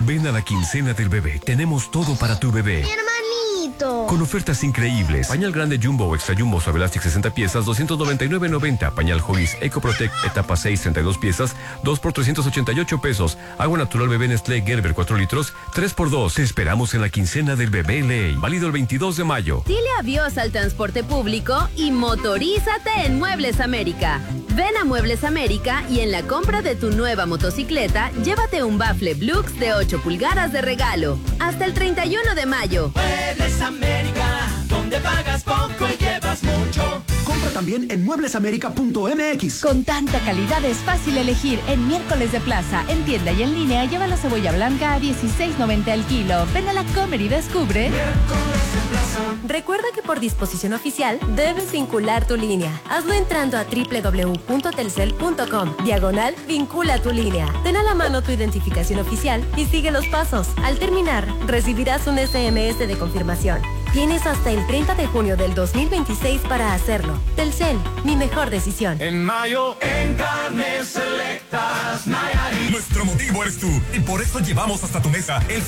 Ven a la quincena del bebé. Tenemos todo para tu bebé. ¡Mi hermanito! Con ofertas increíbles. Pañal grande Jumbo o Extra Jumbo Suave Elastic 60 piezas, 299.90. Pañal Huggies Eco Protect etapa 6, 32 piezas, 2 por 388 pesos. Agua natural bebé Nestlé Gerber 4 litros, 3 por 2. Te esperamos en la quincena del bebé Ley. Válido el 22 de mayo. Dile adiós al transporte público y motorízate en Muebles América. Ven a Muebles América y en la compra de tu nueva motocicleta, llévate un bafle Blux de 8 pulgadas de regalo. Hasta el 31 de mayo. Muebles América, donde pagas poco y llevas mucho. Compra también en mueblesamerica.mx. Con tanta calidad es fácil elegir. En Miércoles de Plaza, en tienda y en línea, lleva la cebolla blanca a $16.90 al kilo. Ven a la Comer y descubre. Recuerda que por disposición oficial debes vincular tu línea. Hazlo entrando a www.telcel.com/vincula tu línea. Ten a la mano tu identificación oficial y sigue los pasos. Al terminar, recibirás un SMS de confirmación. Tienes hasta el 30 de junio del 2026 para hacerlo. Telcel, mi mejor decisión. En mayo, en Carnes Selectas, Nayarit. Nuestro motivo eres tú. Y por eso llevamos hasta tu mesa el